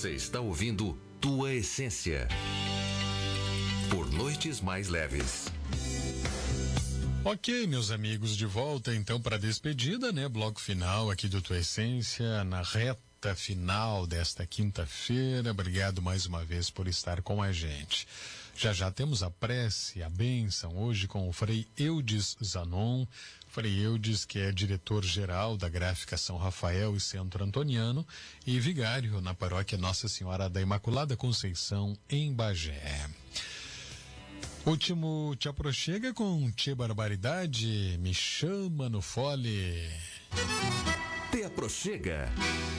Você está ouvindo Tua Essência. Por noites mais leves. Ok, meus amigos, de volta então para a despedida, né? Bloco final aqui do Tua Essência, na reta final desta quinta-feira. Obrigado mais uma vez por estar com a gente. Já temos a prece, a bênção, hoje com o Frei Eudes Zanon. Frei Eudes, que é diretor-geral da Gráfica São Rafael e Centro Antoniano e vigário na paróquia Nossa Senhora da Imaculada Conceição, em Bagé. Último Te Aproxega com Tchê Barbaridade, Me Chama no Fole. Te Aproxega.